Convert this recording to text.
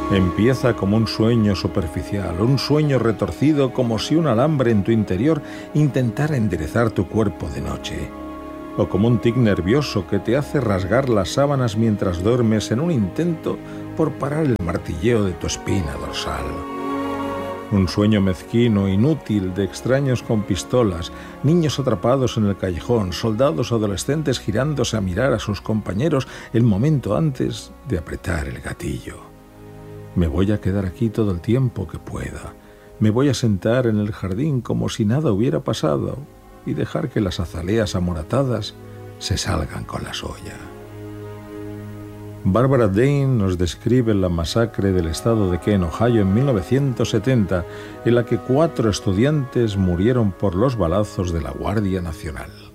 Empieza como un sueño superficial, un sueño retorcido como si un alambre en tu interior intentara enderezar tu cuerpo de noche. O como un tic nervioso que te hace rasgar las sábanas mientras duermes en un intento por parar el martilleo de tu espina dorsal. Un sueño mezquino, inútil, de extraños con pistolas, niños atrapados en el callejón, soldados adolescentes girándose a mirar a sus compañeros el momento antes de apretar el gatillo. Me voy a quedar aquí todo el tiempo que pueda. Me voy a sentar en el jardín como si nada hubiera pasado y dejar que las azaleas amoratadas se salgan con la soya. Barbara Dane nos describe la masacre del estado de Kent, Ohio, en 1970, en la que 4 estudiantes murieron por los balazos de la Guardia Nacional.